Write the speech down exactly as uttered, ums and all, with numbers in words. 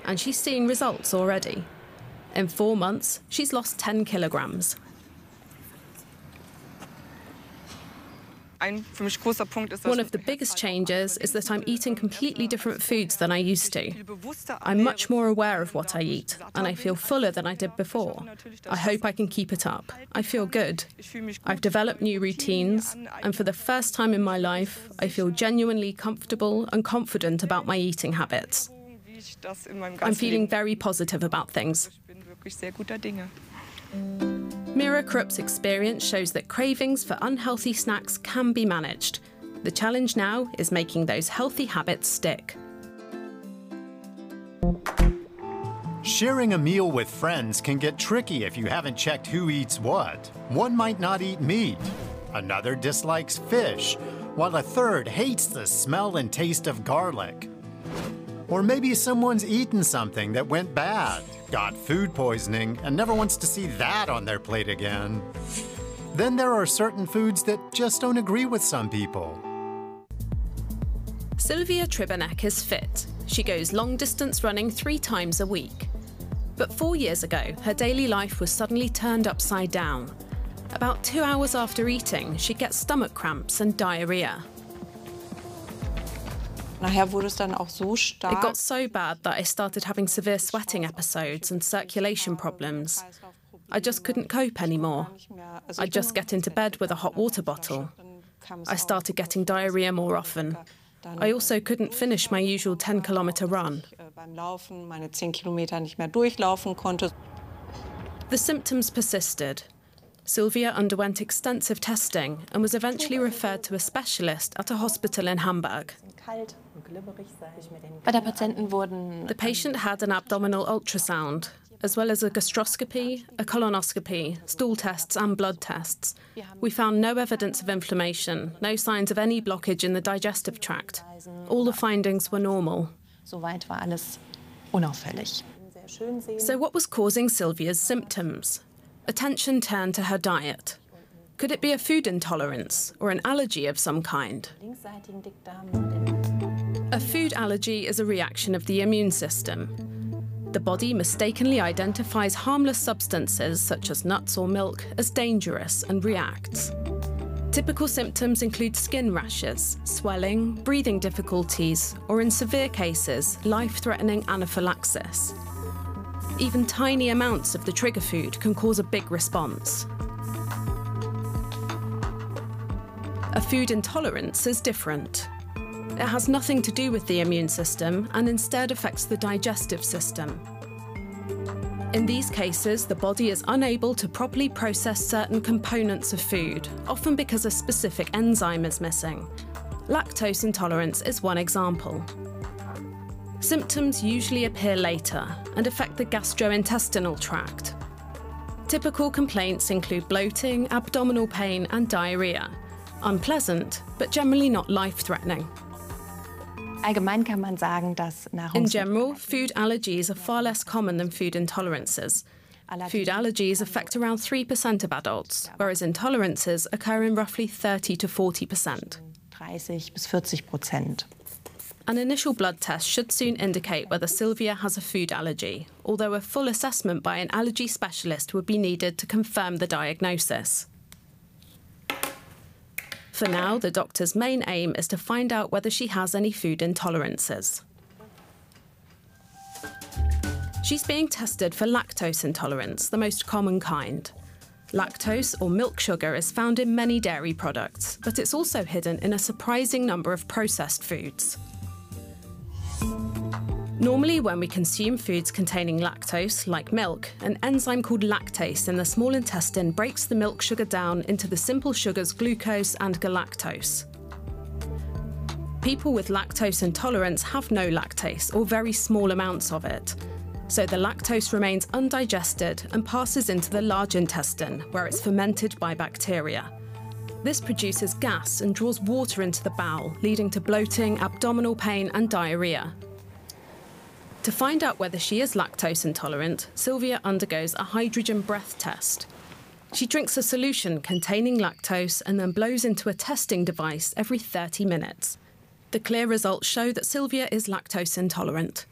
and she's seeing results already. In four months, she's lost ten kilograms. One of the biggest changes is that I'm eating completely different foods than I used to. I'm much more aware of what I eat, and I feel fuller than I did before. I hope I can keep it up. I feel good. I've developed new routines, and for the first time in my life, I feel genuinely comfortable and confident about my eating habits. I'm feeling very positive about things. Mira Krupp's experience shows that cravings for unhealthy snacks can be managed. The challenge now is making those healthy habits stick. Sharing a meal with friends can get tricky if you haven't checked who eats what. One might not eat meat, another dislikes fish, while a third hates the smell and taste of garlic. Or maybe someone's eaten something that went bad, got food poisoning, and never wants to see that on their plate again. Then there are certain foods that just don't agree with some people. Sylvia Tribanek is fit. She goes long-distance running three times a week. But four years ago, her daily life was suddenly turned upside down. About two hours after eating, she'd get stomach cramps and diarrhea. It got so bad that I started having severe sweating episodes and circulation problems. I just couldn't cope anymore. I'd just get into bed with a hot water bottle. I started getting diarrhea more often. I also couldn't finish my usual ten kilometre run. The symptoms persisted. Sylvia underwent extensive testing and was eventually referred to a specialist at a hospital in Hamburg. The patient had an abdominal ultrasound, as well as a gastroscopy, a colonoscopy, stool tests and blood tests. We found no evidence of inflammation, no signs of any blockage in the digestive tract. All the findings were normal. So what was causing Sylvia's symptoms? Attention turned to her diet. Could it be a food intolerance or an allergy of some kind? A food allergy is a reaction of the immune system. The body mistakenly identifies harmless substances such as nuts or milk as dangerous and reacts. Typical symptoms include skin rashes, swelling, breathing difficulties, or in severe cases, life-threatening anaphylaxis. Even tiny amounts of the trigger food can cause a big response. A food intolerance is different. It has nothing to do with the immune system and instead affects the digestive system. In these cases, the body is unable to properly process certain components of food, often because a specific enzyme is missing. Lactose intolerance is one example. Symptoms usually appear later and affect the gastrointestinal tract. Typical complaints include bloating, abdominal pain, and diarrhea. Unpleasant, but generally not life-threatening. In general, food allergies are far less common than food intolerances. Food allergies affect around three percent of adults, whereas intolerances occur in roughly thirty to forty percent. An initial blood test should soon indicate whether Sylvia has a food allergy, although a full assessment by an allergy specialist would be needed to confirm the diagnosis. For now, the doctor's main aim is to find out whether she has any food intolerances. She's being tested for lactose intolerance, the most common kind. Lactose, or milk sugar, is found in many dairy products, but it's also hidden in a surprising number of processed foods. Normally, when we consume foods containing lactose, like milk, an enzyme called lactase in the small intestine breaks the milk sugar down into the simple sugars glucose and galactose. People with lactose intolerance have no lactase or very small amounts of it. So the lactose remains undigested and passes into the large intestine, where it's fermented by bacteria. This produces gas and draws water into the bowel, leading to bloating, abdominal pain and diarrhea. To find out whether she is lactose intolerant, Sylvia undergoes a hydrogen breath test. She drinks a solution containing lactose and then blows into a testing device every thirty minutes. The clear results show that Sylvia is lactose intolerant.